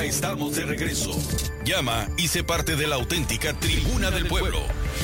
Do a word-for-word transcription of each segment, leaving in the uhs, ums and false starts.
estamos de regreso. Llama y sé parte de la auténtica Tribuna del Pueblo.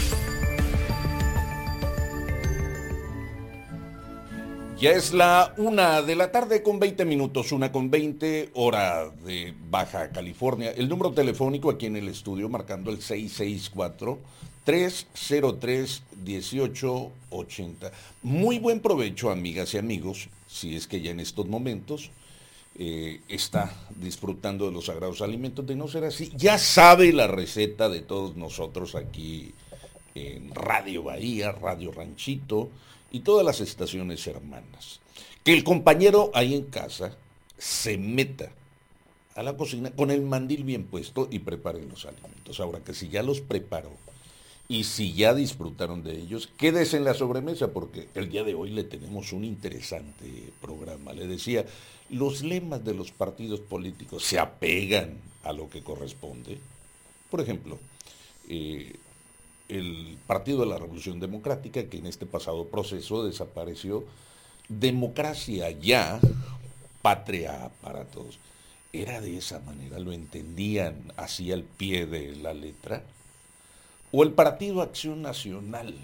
Ya es la una de la tarde con veinte minutos, una con veinte, hora de Baja California. El número telefónico aquí en el estudio, marcando el seis seis cuatro, tres cero tres, uno ocho ocho cero. Muy buen provecho, amigas y amigos, si es que ya en estos momentos eh, está disfrutando de los sagrados alimentos. De no ser así, ya sabe la receta de todos nosotros aquí en Radio Bahía, Radio Ranchito y todas las estaciones hermanas. Que el compañero ahí en casa se meta a la cocina con el mandil bien puesto y prepare los alimentos. Ahora que si ya los preparó y si ya disfrutaron de ellos, quédese en la sobremesa porque el día de hoy le tenemos un interesante programa. Le decía, los lemas de los partidos políticos se apegan a lo que corresponde. Por ejemplo, eh, el Partido de la Revolución Democrática, que en este pasado proceso desapareció, democracia ya, patria para todos. Era de esa manera, lo entendían así al pie de la letra. O el Partido Acción Nacional,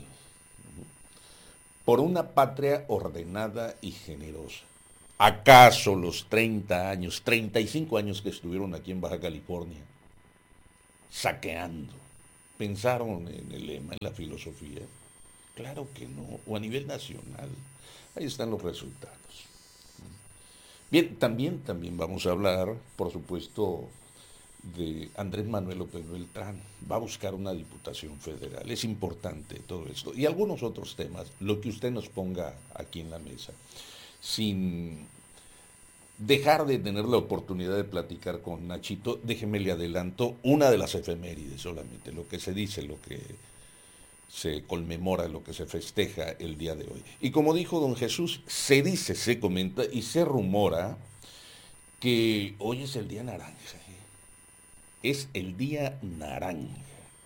por una patria ordenada y generosa. ¿Acaso los treinta años, treinta y cinco años que estuvieron aquí en Baja California, saqueando, pensaron en el lema, en la filosofía? Claro que no, o a nivel nacional. Ahí están los resultados. Bien, también, también vamos a hablar, por supuesto, de Andrés Manuel López Beltrán. Va a buscar una diputación federal. Es importante todo esto. Y algunos otros temas, lo que usted nos ponga aquí en la mesa. Sin dejar de tener la oportunidad de platicar con Nachito, déjeme le adelanto una de las efemérides solamente, lo que se dice, lo que se conmemora, lo que se festeja el día de hoy. Y como dijo don Jesús, se dice, se comenta y se rumora que hoy es el día naranja. ¿eh? Es el día naranja.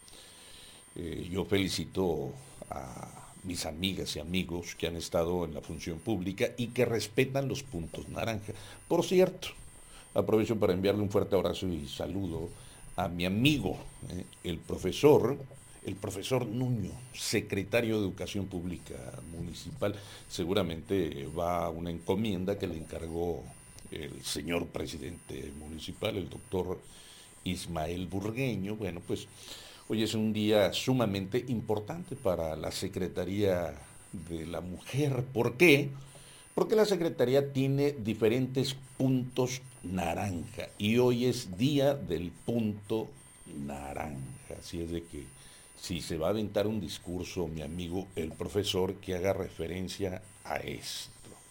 Eh, yo felicito a mis amigas y amigos que han estado en la función pública y que respetan los puntos naranja. Por cierto, aprovecho para enviarle un fuerte abrazo y saludo a mi amigo, eh, el profesor, el profesor Nuño, secretario de Educación Pública Municipal. Seguramente va a una encomienda que le encargó el señor presidente municipal, el doctor Ismael Burgueño. Bueno, pues hoy es un día sumamente importante para la Secretaría de la Mujer. ¿Por qué? Porque la Secretaría tiene diferentes puntos naranja y hoy es día del punto naranja. Así es de que si se va a aventar un discurso, mi amigo el profesor, que haga referencia a esto.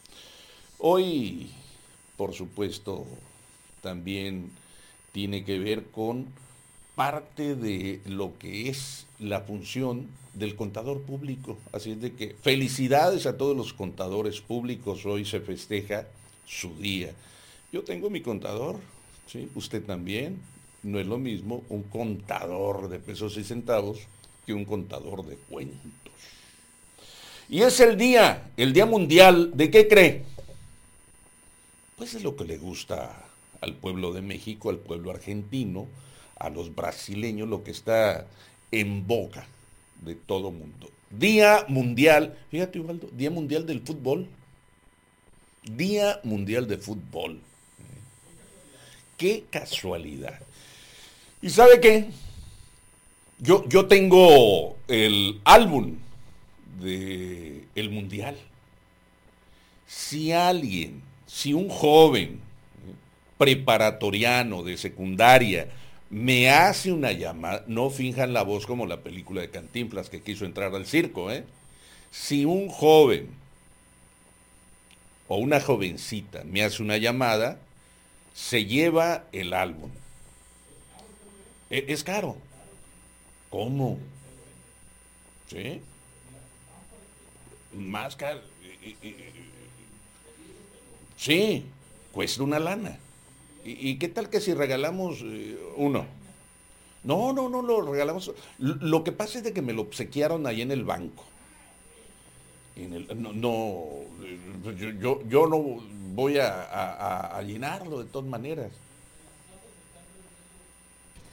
Hoy, por supuesto, también tiene que ver con parte de lo que es la función del contador público. Así es de que felicidades a todos los contadores públicos, hoy se festeja su día. Yo tengo mi contador, ¿sí? Usted también. No es lo mismo un contador de pesos y centavos que un contador de cuentos. Y es el día, el día mundial, ¿de qué cree? Pues es lo que le gusta al pueblo de México, al pueblo argentino, a los brasileños, lo que está en boca de todo mundo. Día mundial, fíjate Ubaldo, Día mundial del fútbol. Día mundial de fútbol. Qué casualidad. ¿Y sabe qué? Yo, yo tengo el álbum de el mundial. Si alguien, si un joven preparatoriano de secundaria me hace una llamada, no finjan la voz como la película de Cantinflas que quiso entrar al circo, ¿eh? Si un joven o una jovencita me hace una llamada, se lleva el álbum. Es caro. ¿Cómo? ¿Sí? Más caro. Sí, cuesta una lana. ¿Y, y qué tal que si regalamos eh, uno? No, no, no, lo regalamos. Lo que pasa es de que me lo obsequiaron ahí en el banco. En el, no, no yo, yo, yo no voy a, a, a llenarlo de todas maneras.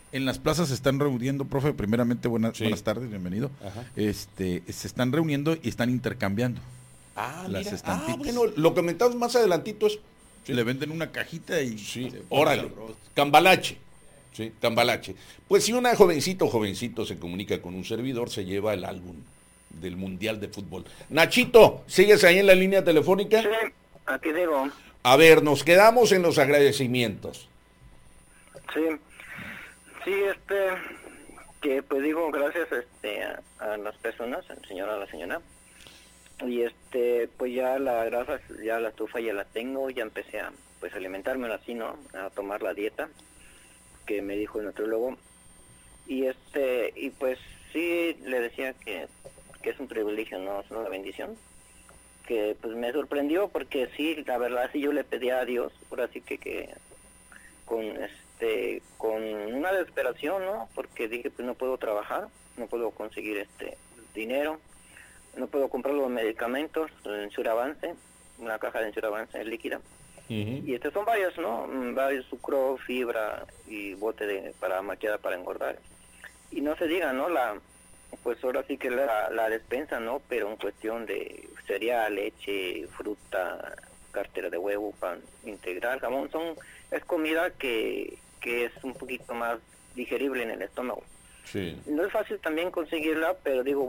En las plazas se están reuniendo, profe, primeramente buenas, Sí. buenas tardes, bienvenido. Ajá. Este, se están reuniendo y están intercambiando. Ah, Las mira. estampitas. Ah, bueno, lo comentamos más adelantito es... Sí. Le venden una cajita y... Sí, se pone órale, sabroso. cambalache, sí, cambalache. Pues si una jovencita o jovencito se comunica con un servidor, se lleva el álbum del Mundial de Fútbol. Nachito, ¿sigues ahí en la línea telefónica? Sí, aquí digo, A ver, nos quedamos en los agradecimientos. sí, sí, este, que pues digo gracias este a, a las personas, al señor, a la señora, y este, pues ya la grasa, ya la estufa ya la tengo, ya empecé a pues alimentarme así, ¿no? A tomar la dieta que me dijo el nutriólogo, y este, y pues sí le decía que, que es un privilegio, no es una bendición, que pues me sorprendió porque sí, la verdad sí yo le pedí a Dios, por así que, que con este, con una desesperación, ¿no? Porque dije pues no puedo trabajar, no puedo conseguir este dinero, no puedo comprar los medicamentos, el Suravance, una caja de Suravance líquida. Uh-huh. Y estos son varios, ¿no? Mm, Varios sucro, fibra y bote de para maquillada para engordar. Y no se diga, ¿no? La pues ahora sí que la, la despensa, ¿no? Pero en cuestión de cereal, leche, fruta, cartera de huevo, pan integral, jamón, son es comida que, que es un poquito más digerible en el estómago. Sí. No es fácil también conseguirla, pero digo,